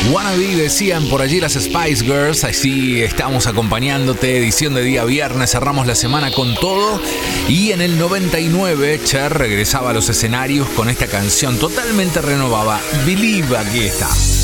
Wannabe decían por allí las Spice Girls. Así estamos acompañándote, edición de día viernes. Cerramos la semana con todo. Y en el 99 Cher regresaba a los escenarios con esta canción totalmente renovada, Believe. Aquí está.